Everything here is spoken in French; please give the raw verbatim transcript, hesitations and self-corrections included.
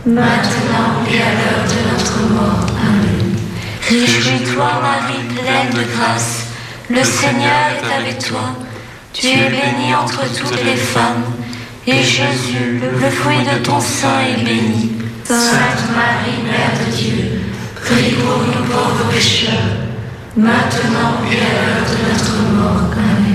maintenant et à l'heure de notre mort. Amen. Réjouis-toi, Marie, pleine de grâce, le Seigneur est avec toi. Tu es bénie entre toutes les femmes, et Jésus, le fruit de ton sein, est béni. Sainte Marie, Mère de Dieu, prie pour nous pauvres pécheurs, maintenant et à l'heure de notre mort. Amen.